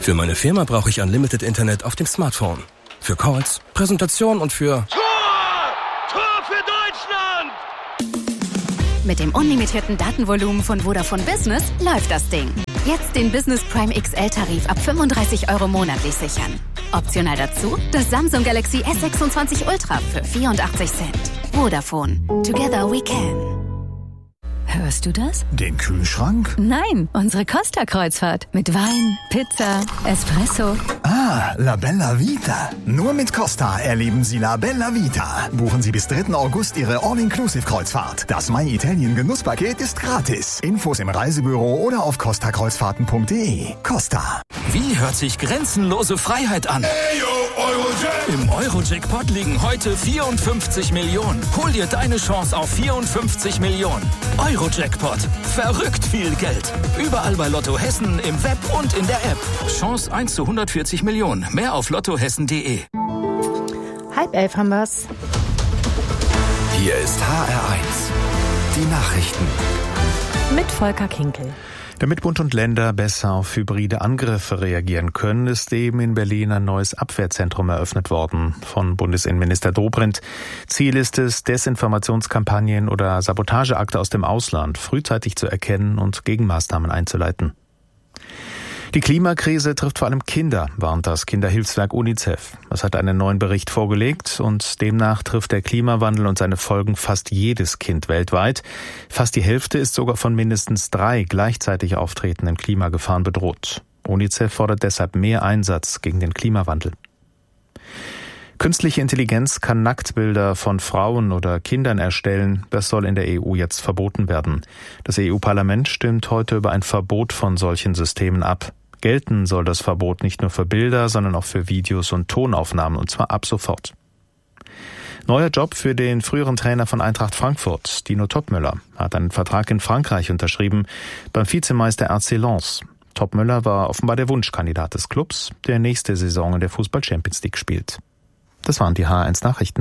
Für meine Firma brauche ich Unlimited Internet auf dem Smartphone. Für Calls, Präsentation und für... Tor für Deutschland! Mit dem unlimitierten Datenvolumen von Vodafone Business läuft das Ding. Jetzt den Business Prime XL-Tarif ab 35 € monatlich sichern. Optional dazu das Samsung Galaxy S26 Ultra für 84 Cent. Vodafone. Together we can. Hörst du das? Den Kühlschrank? Nein, unsere Costa-Kreuzfahrt. Mit Wein, Pizza, Espresso. Ah, La Bella Vita. Nur mit Costa erleben Sie La Bella Vita. Buchen Sie bis 3. August Ihre All-Inclusive-Kreuzfahrt. Das My Italien Genusspaket ist gratis. Infos im Reisebüro oder auf costakreuzfahrten.de. Costa. Wie hört sich grenzenlose Freiheit an? Im Euro-Jackpot liegen heute 54 Millionen. Hol dir deine Chance auf 54 Millionen. Euro-Jackpot. Verrückt viel Geld. Überall bei Lotto Hessen, im Web und in der App. Chance 1 zu 140 Millionen. Mehr auf lottohessen.de. 10:30 haben wir's. Hier ist HR1. Die Nachrichten. Mit Volker Kinkel. Damit Bund und Länder besser auf hybride Angriffe reagieren können, ist eben in Berlin ein neues Abwehrzentrum eröffnet worden von Bundesinnenminister Dobrindt. Ziel ist es, Desinformationskampagnen oder Sabotageakte aus dem Ausland frühzeitig zu erkennen und Gegenmaßnahmen einzuleiten. Die Klimakrise trifft vor allem Kinder, warnt das Kinderhilfswerk UNICEF. Es hat einen neuen Bericht vorgelegt und demnach trifft der Klimawandel und seine Folgen fast jedes Kind weltweit. Fast die Hälfte ist sogar von mindestens 3 gleichzeitig auftretenden Klimagefahren bedroht. UNICEF fordert deshalb mehr Einsatz gegen den Klimawandel. Künstliche Intelligenz kann Nacktbilder von Frauen oder Kindern erstellen. Das soll in der EU jetzt verboten werden. Das EU-Parlament stimmt heute über ein Verbot von solchen Systemen ab. Gelten soll das Verbot nicht nur für Bilder, sondern auch für Videos und Tonaufnahmen, und zwar ab sofort. Neuer Job für den früheren Trainer von Eintracht Frankfurt, Dino Topmöller, hat einen Vertrag in Frankreich unterschrieben, beim Vizemeister RC Lens. Topmöller war offenbar der Wunschkandidat des Clubs, der nächste Saison in der Fußball-Champions League spielt. Das waren die HR1 Nachrichten.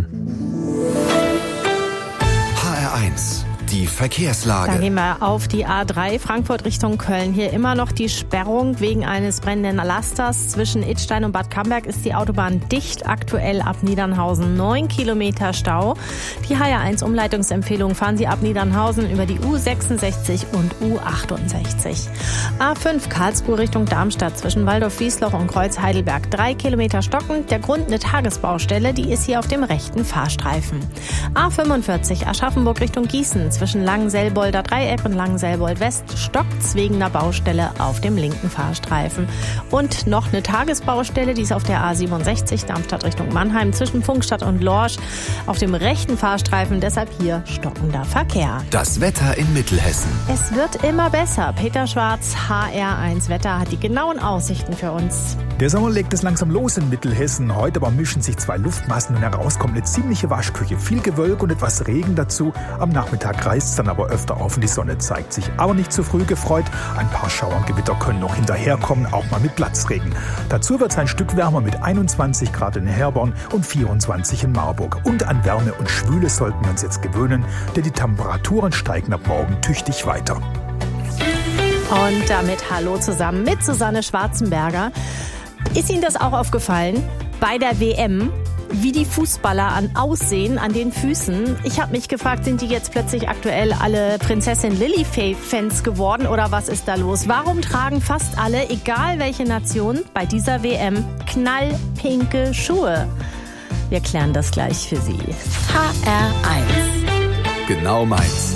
HR1, die Verkehrslage. Dann gehen wir auf die A3 Frankfurt Richtung Köln. Hier immer noch die Sperrung wegen eines brennenden Lasters. Zwischen Idstein und Bad Camberg ist die Autobahn dicht. Aktuell ab Niedernhausen 9 Kilometer Stau. Die HR1 Umleitungsempfehlung: fahren Sie ab Niedernhausen über die U66 und U68. A5 Karlsruhe Richtung Darmstadt zwischen Waldorf-Wiesloch und Kreuz-Heidelberg 3 Kilometer stockend. Der Grund eine Tagesbaustelle, die ist hier auf dem rechten Fahrstreifen. A45 Aschaffenburg Richtung Gießen zwischen Langenselbolder Dreieck und Langenselbold West stockt's wegen einer Baustelle auf dem linken Fahrstreifen. Und noch eine Tagesbaustelle, die ist auf der A67 Darmstadt Richtung Mannheim zwischen Funkstadt und Lorsch auf dem rechten Fahrstreifen, deshalb hier stockender Verkehr. Das Wetter in Mittelhessen. Es wird immer besser. Peter Schwarz, HR1 Wetter, hat die genauen Aussichten für uns. Der Sommer legt es langsam los in Mittelhessen. Heute aber mischen sich 2 Luftmassen und heraus kommt eine ziemliche Waschküche. Viel Gewölk und etwas Regen dazu. Am Nachmittag reißt es dann aber öfter auf und die Sonne zeigt sich. Aber nicht zu früh gefreut. Ein paar Schauer und Gewitter können noch hinterherkommen, auch mal mit Platzregen. Dazu wird es ein Stück wärmer mit 21 Grad in Herborn und 24 in Marburg. Und an Wärme und Schwüle sollten wir uns jetzt gewöhnen, denn die Temperaturen steigen ab morgen tüchtig weiter. Und damit hallo zusammen mit Susanne Schwarzenberger. Ist Ihnen das auch aufgefallen bei der WM, wie die Fußballer aussehen an den Füßen? Ich habe mich gefragt, sind die jetzt plötzlich aktuell alle Prinzessin Lily-Fans geworden oder was ist da los? Warum tragen fast alle, egal welche Nation, bei dieser WM knallpinke Schuhe? Wir klären das gleich für Sie. HR1. Genau meins.